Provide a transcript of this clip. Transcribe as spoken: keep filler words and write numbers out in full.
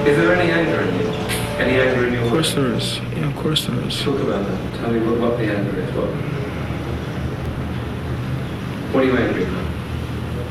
Is there any anger in you? Any anger in your Of work? course there is. Yeah, of course there is. Talk about that. Tell me what, what the anger is. What? What are you angry about?